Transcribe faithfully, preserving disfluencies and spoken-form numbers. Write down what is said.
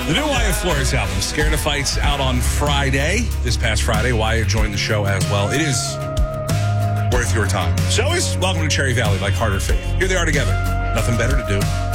The new Wyatt Flores album, Scared of Fights, out on Friday. This past Friday, Wyatt joined the show as well. It is worth your time. So always, welcome to Cherry Valley by Carter Faith. Here they are together. Nothing better to do.